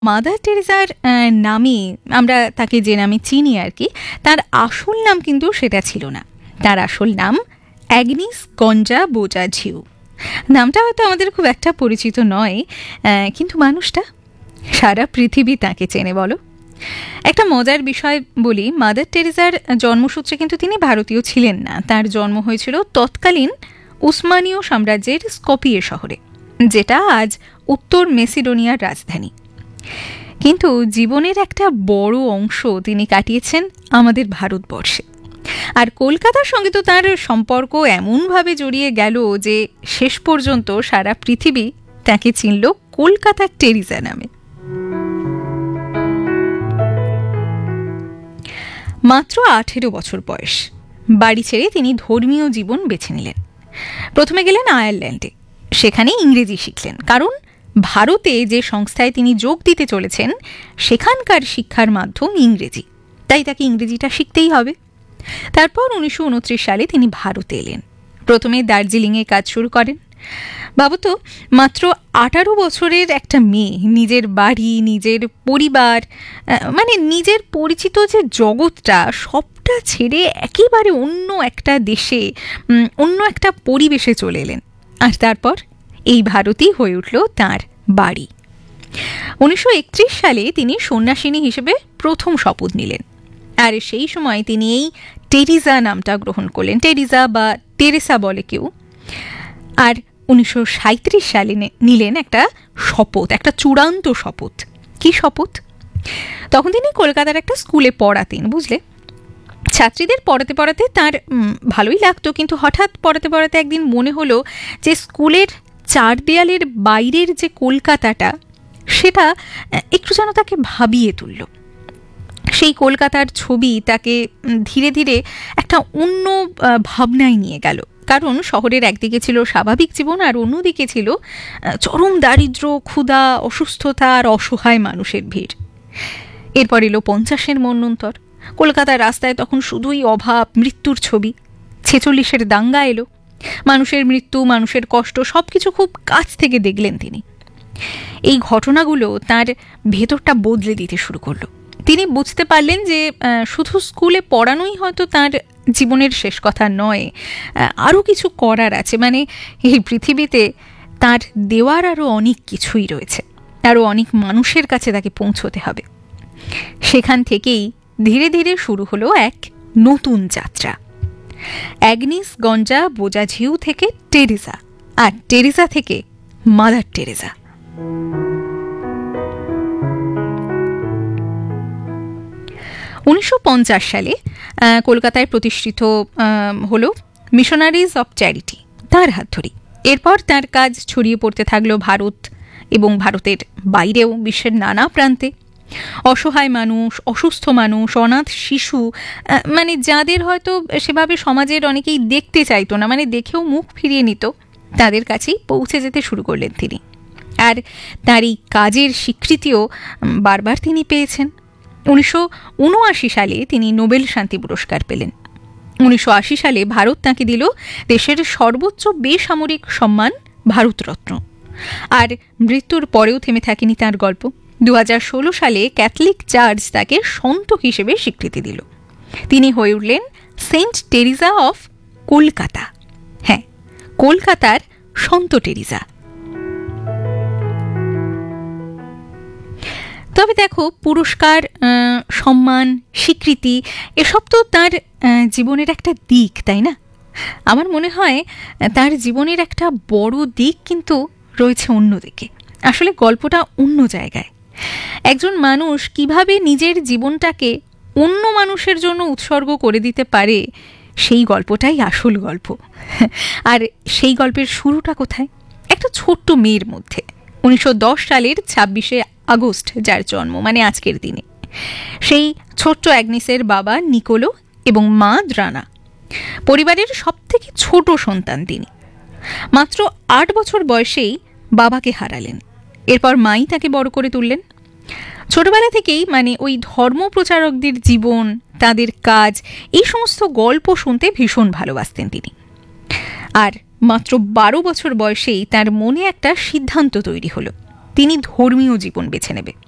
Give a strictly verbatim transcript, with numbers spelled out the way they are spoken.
Mother টেরেসার নামে আমরা তাকে যে নামে চিনি আর কি, তার আসল নাম কিন্তু সেটা ছিল না। তার আসল নাম অ্যাগনিস গঞ্জা বোজাঝিউ। নামটা হয়তো আমাদের খুব একটা পরিচিত নয়, কিন্তু মানুষটা সারা পৃথিবী তাকে চেনে। বলো, একটা মজার বিষয় বলি, মাদার টেরেসার জন্মসূত্রে কিন্তু তিনি ভারতীয় ছিলেন না। তার জন্ম হয়েছিল তৎকালীন উসমানীয় সাম্রাজ্যের স্কপিয়ে শহরে, যেটা আজ উত্তর মেসিডোনিয়ার রাজধানী। কিন্তু জীবনের একটা বড় অংশ তিনি কাটিয়েছেন আমাদের ভারতবর্ষে। আর কলকাতার সঙ্গে তো তার সম্পর্ক এমনভাবে জড়িয়ে গেল যে শেষ পর্যন্ত সারা পৃথিবী তাকে চিনল কলকাতার টেরিজা নামে। মাত্র আঠেরো বছর বয়স, বাড়ি ছেড়ে তিনি ধর্মীয় জীবন বেছে নিলেন। প্রথমে গেলেন আয়ারল্যান্ডে, সেখানে ইংরেজি শিখলেন, কারণ ভারতে যে সংস্থায় তিনি যোগ দিতে চলেছেন সেখানকার শিক্ষার মাধ্যম ইংরেজি, তাই তাকে ইংরেজিটা শিখতেই হবে। তারপর উনিশশো উনত্রিশ সালে তিনি ভারতে এলেন। প্রথমে দার্জিলিংয়ে কাজ শুরু করেন। ভাবতো, মাত্র আঠারো বছরের একটা মেয়ে নিজের বাড়ি, নিজের পরিবার, মানে নিজের পরিচিত যে জগৎটা, সবটা ছেড়ে একেবারে অন্য একটা দেশে, অন্য একটা পরিবেশে চলে এলেন। আর তারপর এই ভারতই হয়ে উঠল তাঁর বাড়ি। উনিশশো একত্রিশ সালে তিনি সন্ন্যাসিনী হিসেবে প্রথম শপথ নিলেন। আর সেই সময় তিনি এই টেরিজা নামটা গ্রহণ করলেন। টেরিজা বা টেরেসা বলে কেউ। আর উনিশশো সাঁত্রিশ সালে নিলেন একটা শপথ, একটা চূড়ান্ত শপথ। কি শপথ? তখন তিনি কলকাতার একটা স্কুলে পড়াতেন, বুঝলে। ছাত্রীদের পড়াতে পড়াতে তার ভালোই লাগতো, কিন্তু হঠাৎ পড়াতে পড়াতে একদিন মনে হলো যে স্কুলের চার দেয়ালের বাইরের যে কলকাতাটা, সেটা একটু যেন তাকে ভাবিয়ে তুলল। সেই কলকাতার ছবি তাকে ধীরে ধীরে একটা অন্য ভাবনায় নিয়ে গেল। কারণ শহরের একদিকে ছিল স্বাভাবিক জীবন, আর অন্যদিকে ছিল চরম দারিদ্র্য, ক্ষুধা, অসুস্থতা আর অসহায় মানুষের ভিড়। এরপর এলো পঞ্চাশের মন্বন্তর। কলকাতার রাস্তায় তখন শুধুই অভাব, মৃত্যুর ছবি। ছেচল্লিশের দাঙ্গা এলো। মানুষের মৃত্যু, মানুষের কষ্ট, সব কিছু খুব কাছ থেকে দেখলেন তিনি। এই ঘটনাগুলো তার ভেতরটা বদলে দিতে শুরু করলো। তিনি বুঝতে পারলেন যে শুধু স্কুলে পড়ানোই হয়তো তার জীবনের শেষ কথা নয়, আরও কিছু করার আছে। মানে এই পৃথিবীতে তার দেওয়ার আরও অনেক কিছুই রয়েছে, আরও অনেক মানুষের কাছে তাকে পৌঁছতে হবে। সেখান থেকেই ধীরে ধীরে শুরু হলো এক নতুন যাত্রা। অ্যাগনিস গঞ্জা বোজাঝিউ থেকে টেরেসা, আর টেরেসা থেকে মাদার টেরেসা। উনিশশো পঞ্চাশ সালে কলকাতায় প্রতিষ্ঠিত হলো মিশনারিজ অফ চ্যারিটি, তার হাত ধরি। এরপর তার কাজ ছড়িয়ে পড়তে থাকলো ভারত এবং ভারতের বাইরেও, বিশ্বের নানা প্রান্তে। অসহায় মানুষ, অসুস্থ মানুষ, অনাথ শিশু, মানে যাদের হয়তো সেভাবে সমাজের অনেকেই দেখতে চাইতো না, মানে দেখেও মুখ ফিরিয়ে নিত, তাদের কাছেই পৌঁছে যেতে শুরু করলেন তিনি। আর তার এই কাজের স্বীকৃতিও বারবার তিনি পেয়েছেন। উনিশশো উনআশি সালে তিনি নোবেল শান্তি পুরস্কার পেলেন। উনিশশো আশি সালে ভারত তাঁকে দিল দেশের সর্বোচ্চ বেসামরিক সম্মান ভারতরত্ন। আর মৃত্যুর পরেও থেমে থাকেনি তাঁর গল্প। দু হাজার ষোলো সালে ক্যাথলিক চার্চ তাকে সন্ত হিসেবে স্বীকৃতি দিল। তিনি হয়ে উঠলেন সেন্ট টেরিজা অফ কলকাতা। হ্যাঁ, কলকাতার সন্ত টেরিজা। তবে দেখো, পুরস্কার, সম্মান, স্বীকৃতি, এসব তো তার জীবনের একটা দিক, তাই না? আমার মনে হয় তার জীবনের একটা বড় দিক কিন্তু রয়েছে অন্যদিকে। আসলে গল্পটা অন্য জায়গায়। একজন মানুষ কিভাবে নিজের জীবনটাকে অন্য মানুষের জন্য উৎসর্গ করে দিতে পারে, সেই গল্পটাই আসল গল্প। আর সেই গল্পের শুরুটা কোথায়? একটা ছোট্ট মেয়ের মধ্যে। উনিশশো দশ সালের ছাব্বিশে আগস্ট যার জন্ম, মানে আজকের দিনে। সেই ছোট্ট অ্যাগনিসের বাবা নিকোলো এবং মা দ্রানা। পরিবারের সব থেকে ছোট সন্তান তিনি। মাত্র আট বছর বয়সেই বাবাকে হারালেন। এরপর মাই তাকে বড় করে তুললেন। ছোটবেলা থেকেই মানে ওই ধর্মপ্রচারকদের জীবন, তাদের কাজ, এই সমস্ত গল্প শুনতে ভীষণ ভালোবাসতেন তিনি। আর মাত্র বারো বছর বয়সেই তার মনে একটা সিদ্ধান্ত তৈরি হলো, তিনি ধর্মীয় জীবন বেছে নেবে।